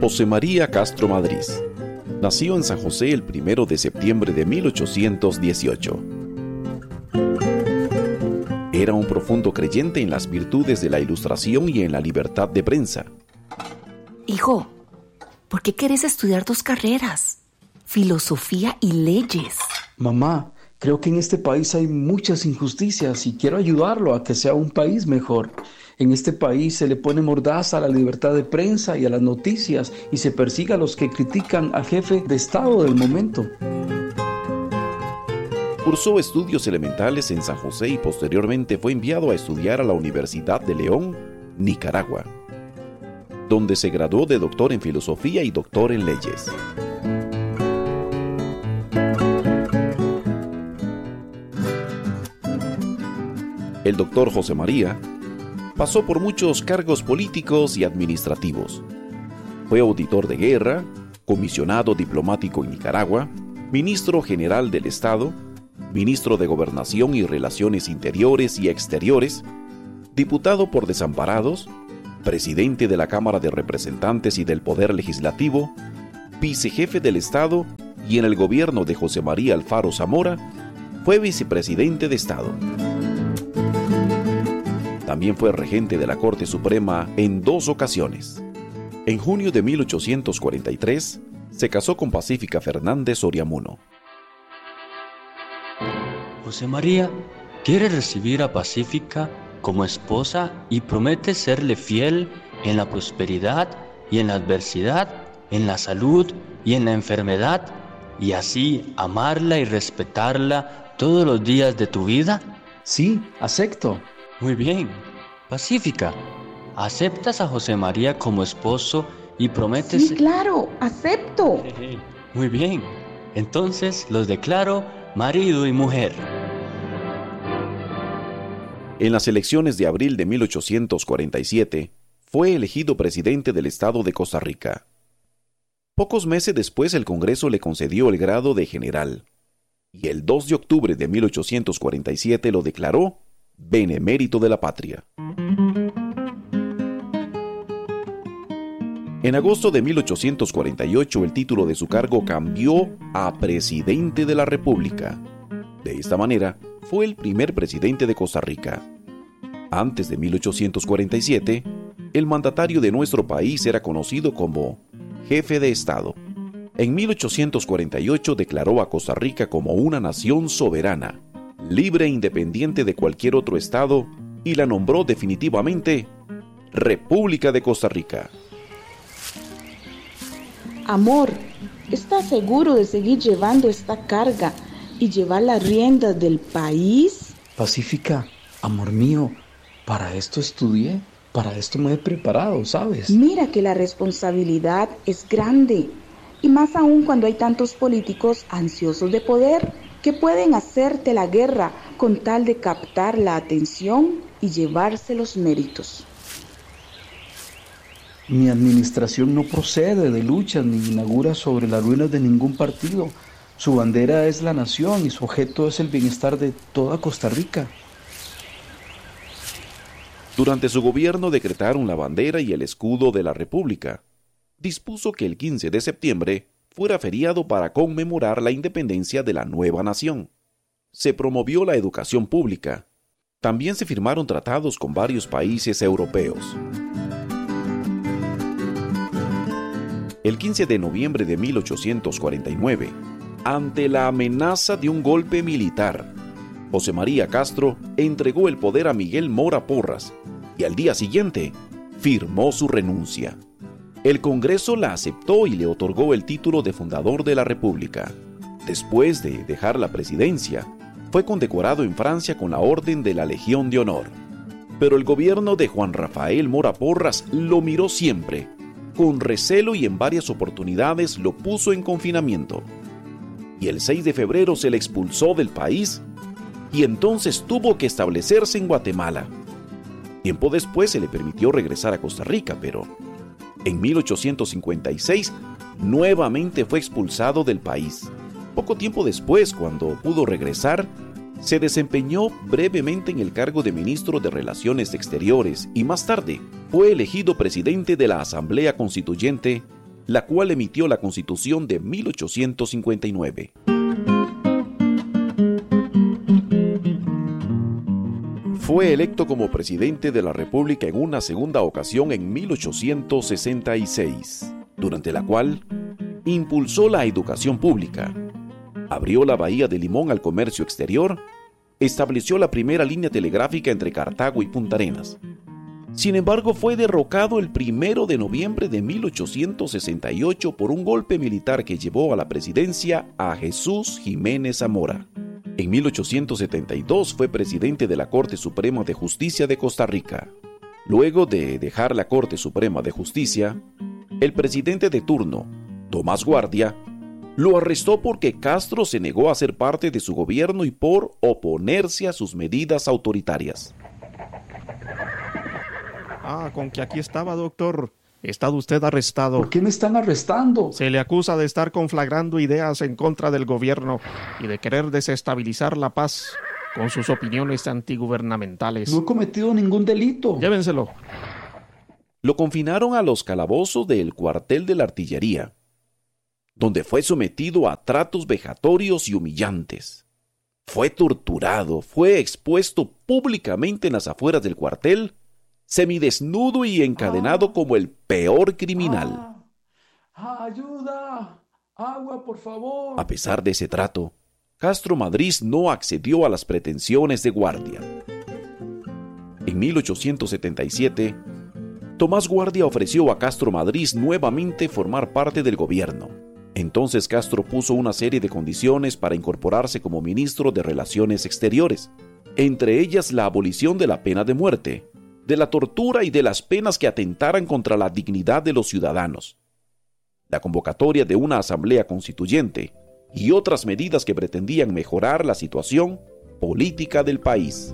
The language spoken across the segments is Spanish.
José María Castro Madrid nació en San José el 1 de septiembre de 1818. Era un profundo creyente en las virtudes de la ilustración y en la libertad de prensa. Hijo, ¿por qué querés estudiar 2 carreras? Filosofía y leyes. Mamá, creo que en este país hay muchas injusticias y quiero ayudarlo a que sea un país mejor. En este país se le pone mordaza a la libertad de prensa y a las noticias y se persigue a los que critican al jefe de Estado del momento. Cursó estudios elementales en San José y posteriormente fue enviado a estudiar a la Universidad de León, Nicaragua, donde se graduó de doctor en filosofía y doctor en leyes. El doctor José María pasó por muchos cargos políticos y administrativos. Fue auditor de guerra, comisionado diplomático en Nicaragua, ministro general del Estado, ministro de Gobernación y Relaciones Interiores y Exteriores, diputado por Desamparados, presidente de la Cámara de Representantes y del Poder Legislativo, vicejefe del Estado y en el gobierno de José María Alfaro Zamora, fue vicepresidente de Estado. También fue regente de la Corte Suprema en 2 ocasiones. En junio de 1843, se casó con Pacífica Fernández Oriamuno. José María quiere recibir a Pacífica como esposa y promete serle fiel en la prosperidad y en la adversidad, en la salud y en la enfermedad, y así amarla y respetarla todos los días de tu vida. Sí, acepto. Muy bien. Pacífica, ¿aceptas a José María como esposo y prometes...? Sí, claro, acepto. Muy bien. Entonces los declaro marido y mujer. En las elecciones de abril de 1847, fue elegido presidente del Estado de Costa Rica. Pocos meses después el Congreso le concedió el grado de general, y el 2 de octubre de 1847 lo declaró benemérito de la patria. En agosto de 1848 el título de su cargo cambió a Presidente de la República. De esta manera, fue el primer presidente de Costa Rica. Antes de 1847, el mandatario de nuestro país era conocido como jefe de Estado. En 1848 declaró a Costa Rica como una nación soberana, libre e independiente de cualquier otro estado, y la nombró definitivamente República de Costa Rica. Amor, ¿estás seguro de seguir llevando esta carga y llevar las riendas del país? Pacífica, amor mío, para esto estudié, para esto me he preparado, ¿sabes? Mira que la responsabilidad es grande, y más aún cuando hay tantos políticos ansiosos de poder que pueden hacerte la guerra con tal de captar la atención y llevarse los méritos. Mi administración no procede de luchas ni inaugura sobre las ruinas de ningún partido. Su bandera es la nación y su objeto es el bienestar de toda Costa Rica. Durante su gobierno decretaron la bandera y el escudo de la República. Dispuso que el 15 de septiembre fuera feriado para conmemorar la independencia de la nueva nación. Se promovió la educación pública. También se firmaron tratados con varios países europeos. El 15 de noviembre de 1849, ante la amenaza de un golpe militar, José María Castro entregó el poder a Miguel Mora Porras y al día siguiente firmó su renuncia. El Congreso la aceptó y le otorgó el título de fundador de la República. Después de dejar la presidencia, fue condecorado en Francia con la Orden de la Legión de Honor. Pero el gobierno de Juan Rafael Mora Porras lo miró siempre con recelo y en varias oportunidades lo puso en confinamiento. Y el 6 de febrero se le expulsó del país y entonces tuvo que establecerse en Guatemala. Tiempo después se le permitió regresar a Costa Rica, pero en 1856 nuevamente fue expulsado del país. Poco tiempo después, cuando pudo regresar, se desempeñó brevemente en el cargo de ministro de Relaciones Exteriores y más tarde fue elegido presidente de la Asamblea Constituyente la cual emitió la Constitución de 1859. Fue electo como presidente de la República en una segunda ocasión en 1866, durante la cual impulsó la educación pública, abrió la bahía de Limón al comercio exterior, estableció la primera línea telegráfica entre Cartago y Punta Arenas. Sin embargo, fue derrocado el 1 de noviembre de 1868 por un golpe militar que llevó a la presidencia a Jesús Jiménez Zamora. En 1872 fue presidente de la Corte Suprema de Justicia de Costa Rica. Luego de dejar la Corte Suprema de Justicia, el presidente de turno, Tomás Guardia, lo arrestó porque Castro se negó a ser parte de su gobierno y por oponerse a sus medidas autoritarias. Con que aquí estaba, doctor. Está usted arrestado. ¿Por qué me están arrestando? Se le acusa de estar conflagrando ideas en contra del gobierno y de querer desestabilizar la paz con sus opiniones antigubernamentales. No he cometido ningún delito. Llévenselo. Lo confinaron a los calabozos del cuartel de la artillería, donde fue sometido a tratos vejatorios y humillantes. Fue torturado, fue expuesto públicamente en las afueras del cuartel, semidesnudo y encadenado como el peor criminal. ¡Ayuda! ¡Agua, por favor! A pesar de ese trato, Castro Madrid no accedió a las pretensiones de Guardia. En 1877, Tomás Guardia ofreció a Castro Madrid nuevamente formar parte del gobierno. Entonces Castro puso una serie de condiciones para incorporarse como ministro de Relaciones Exteriores, entre ellas la abolición de la pena de muerte, de la tortura y de las penas que atentaran contra la dignidad de los ciudadanos, la convocatoria de una asamblea constituyente y otras medidas que pretendían mejorar la situación política del país.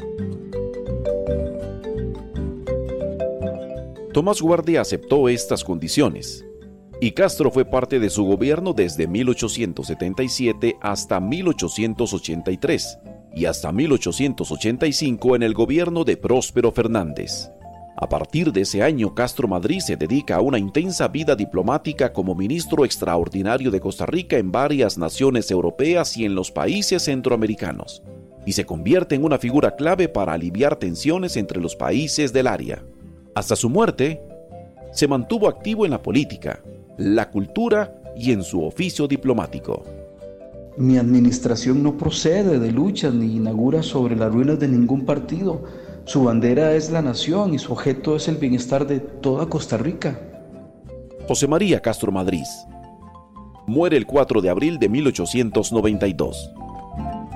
Tomás Guardia aceptó estas condiciones y Castro fue parte de su gobierno desde 1877 hasta 1883 y hasta 1885 en el gobierno de Próspero Fernández. A partir de ese año, Castro Madrid se dedica a una intensa vida diplomática como ministro extraordinario de Costa Rica en varias naciones europeas y en los países centroamericanos, y se convierte en una figura clave para aliviar tensiones entre los países del área. Hasta su muerte, se mantuvo activo en la política, la cultura y en su oficio diplomático. Mi administración no procede de luchas ni inaugura sobre las ruinas de ningún partido. Su bandera es la nación y su objeto es el bienestar de toda Costa Rica. José María Castro Madrid muere el 4 de abril de 1892.